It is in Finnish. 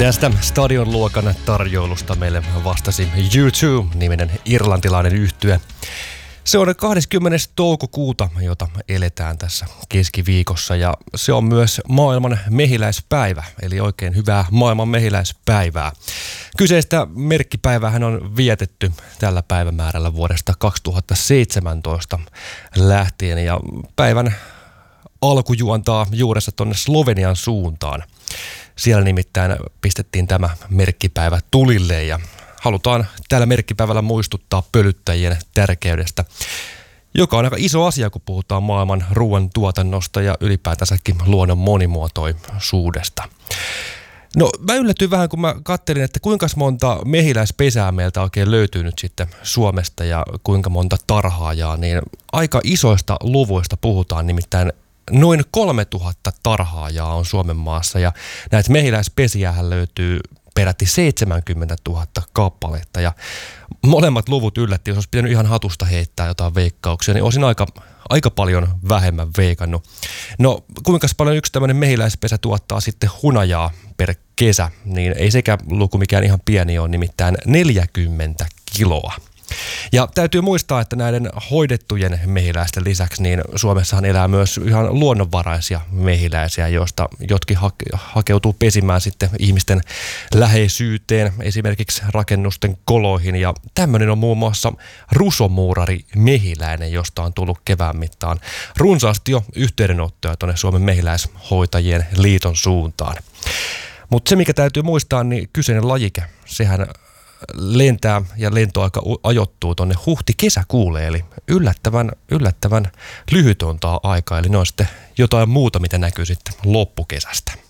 Tästä stadionluokan tarjoilusta meille vastasi U2-niminen irlantilainen yhtye. Se on 20. toukokuuta, jota eletään tässä keskiviikossa, ja se on myös maailman mehiläispäivä, eli oikein hyvää maailman mehiläispäivää. Kyseistä merkkipäiväähän on vietetty tällä päivämäärällä vuodesta 2017 lähtien, ja päivän alku juontaa juuressa tuonne Slovenian suuntaan. Siellä nimittäin pistettiin tämä merkkipäivä tulille ja halutaan tällä merkkipäivällä muistuttaa pölyttäjien tärkeydestä, joka on aika iso asia, kun puhutaan maailman ruoan tuotannosta ja ylipäätänsäkin luonnon monimuotoisuudesta. No, mä yllätyin vähän, kun mä katselin, että kuinka monta mehiläispesää meiltä oikein löytyy nyt sitten Suomesta ja kuinka monta tarhaajaa, niin aika isoista luvuista puhutaan, nimittäin noin 3000 tarhaajaa on Suomen maassa ja näitä mehiläispesiähän löytyy peräti 70 000 kappaletta ja molemmat luvut yllätti. Jos olisi pitänyt ihan hatusta heittää jotain veikkauksia, niin olisin aika paljon vähemmän veikannut. No, kuinka paljon yksi tämmöinen mehiläispesä tuottaa sitten hunajaa per kesä, niin ei sekä luku mikään ihan pieni ole, nimittäin 40 kiloa. Ja täytyy muistaa, että näiden hoidettujen mehiläisten lisäksi niin Suomessahan elää myös ihan luonnonvaraisia mehiläisiä, joista jotkin hakeutuu pesimään sitten ihmisten läheisyyteen, esimerkiksi rakennusten koloihin. Ja tämmöinen on muun muassa rusomuurari mehiläinen, josta on tullut kevään mittaan runsaasti jo yhteydenottoja tuonne Suomen mehiläishoitajien liiton suuntaan. Mutta se, mikä täytyy muistaa, niin kyseinen lajike, sehän lentää ja lentoaika ajoittuu tuonne huhti-kesäkuulle, eli yllättävän lyhyt on tämä aika, eli ne on sitten jotain muuta, mitä näkyy sitten loppukesästä.